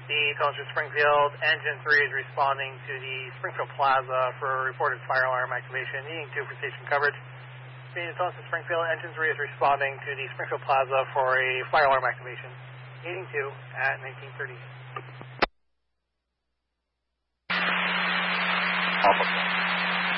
The Intelligence Springfield, Engine 3 is responding to the Springfield Plaza for reported fire alarm activation, needing 2 for station coverage. The Intelligence Springfield, Engine 3 is responding to the Springfield Plaza for a fire alarm activation, needing 2 at 1930. Alpha.